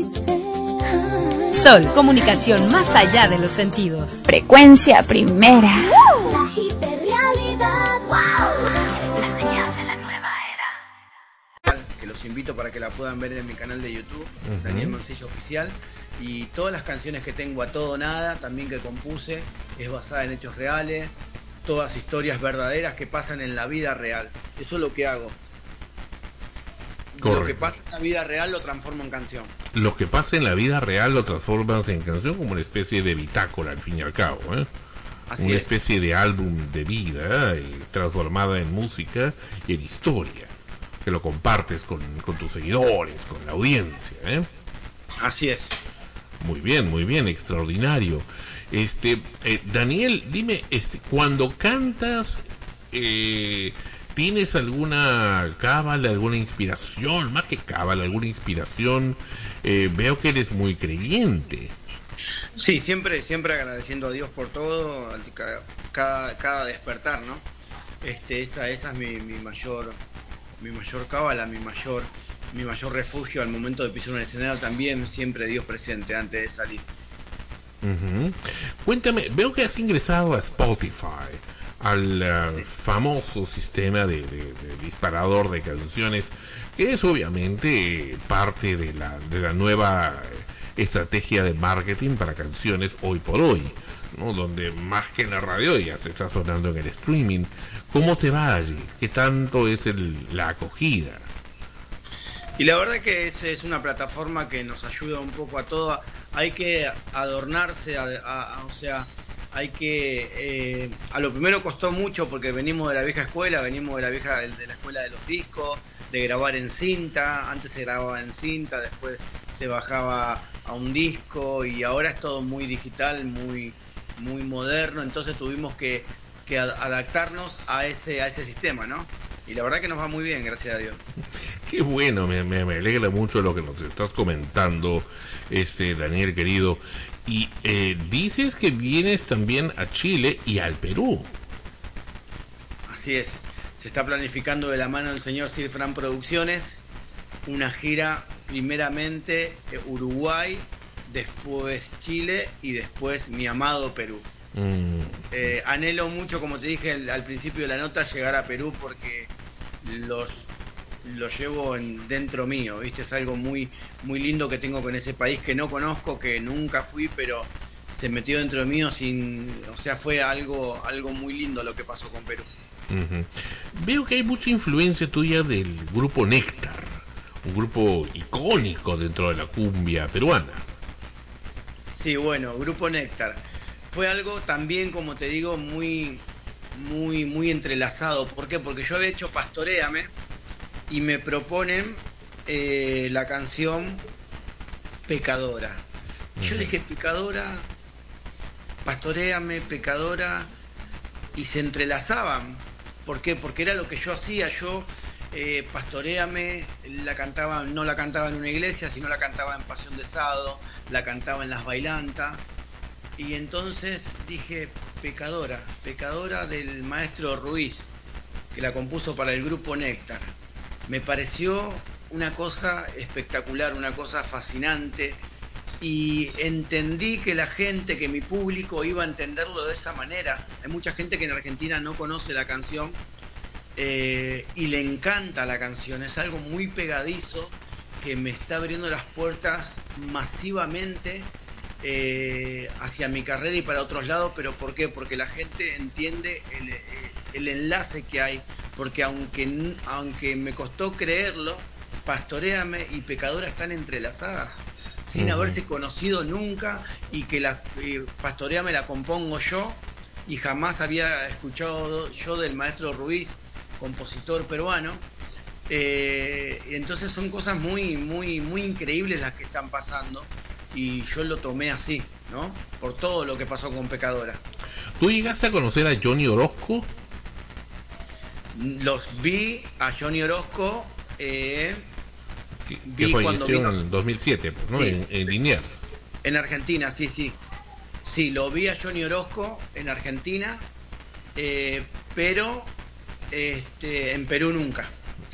Sol, comunicación más allá de los sentidos. Frecuencia primera. La hiperrealidad. La señal de la nueva era. Que los invito para que la puedan ver en mi canal de YouTube, Daniel Mancilla Oficial. Y todas las canciones que tengo a todo nada, también que compuse, es basada en hechos reales, todas historias verdaderas que pasan en la vida real. Eso es lo que hago. Correcto. Lo que pasa en la vida real lo transformo en canción. Lo que pasa en la vida real lo transformas en canción, como una especie de bitácora al fin y al cabo, ¿eh? Una especie de álbum de vida transformada en música y en historia, que lo compartes con tus seguidores, con la audiencia, ¿eh? Así es. Muy bien, extraordinario. Daniel, dime, cuando cantas, ¿tienes alguna cábala, alguna inspiración? Más que cábala, alguna inspiración. Veo que eres muy creyente. Sí, siempre agradeciendo a Dios por todo, cada despertar, ¿no? Esa es mi mayor cábala, mi mayor refugio al momento de pisar un escenario. También siempre Dios presente antes de salir. Cuéntame, veo que has ingresado a Spotify, al famoso sistema de disparador de canciones, que es obviamente parte de la nueva estrategia de marketing para canciones hoy por hoy, ¿no? Donde más que en la radio ya se está sonando en el streaming. ¿Cómo te va allí? ¿Qué tanto es la acogida? Y la verdad que es una plataforma que nos ayuda un poco a todo. Hay que adornarse, o sea, hay que... a lo primero costó mucho porque venimos de la vieja escuela, de la escuela de los discos, de grabar en cinta. Antes se grababa en cinta, después se bajaba a un disco y ahora es todo muy digital, muy moderno. Entonces tuvimos que adaptarnos a ese sistema, ¿no? Y la verdad que nos va muy bien, gracias a Dios. Qué bueno, me alegra mucho lo que nos estás comentando, Daniel querido. Y dices que vienes también a Chile y al Perú. Así es, se está planificando de la mano del señor Silfran Producciones una gira, primeramente Uruguay, después Chile y después mi amado Perú. Anhelo mucho, como te dije al principio de la nota, llegar a Perú porque lo llevo dentro mío, ¿viste? Es algo muy lindo que tengo con ese país que no conozco, que nunca fui, pero se metió dentro mío fue algo muy lindo lo que pasó con Perú. Veo que hay mucha influencia tuya del grupo Néctar, un grupo icónico dentro de la cumbia peruana. Sí, bueno, grupo Néctar. Fue algo también, como te digo, muy entrelazado. ¿Por qué? Porque yo había hecho Pastoréame y me proponen la canción Pecadora. Yo dije Pecadora, Pastoréame, Pecadora, y se entrelazaban. ¿Por qué? Porque era lo que yo hacía. Yo Pastoréame no la cantaba en una iglesia, sino la cantaba en Pasión de Sábado, la cantaba en las bailantas. Y entonces dije Pecadora del maestro Ruiz, que la compuso para el grupo Néctar. Me pareció una cosa espectacular, una cosa fascinante, y entendí que que mi público iba a entenderlo de esa manera. Hay mucha gente que en Argentina no conoce la canción y le encanta la canción. Es algo muy pegadizo que me está abriendo las puertas masivamente hacia mi carrera y para otros lados. Pero ¿por qué? Porque la gente entiende el enlace que hay, porque aunque me costó creerlo, Pastoréame y Pecadora están entrelazadas sin haberse conocido nunca, y que Pastoréame la compongo yo y jamás había escuchado yo del maestro Ruiz, compositor peruano. Entonces son cosas muy increíbles las que están pasando, y yo lo tomé así, ¿no? Por todo lo que pasó con Pecadora. ¿Tú llegaste a conocer a Johnny Orozco? Los vi a Johnny Orozco, que falleció en el 2007, ¿no? Sí, en Liniers. En Argentina, sí. Sí, lo vi a Johnny Orozco en Argentina, pero en Perú nunca.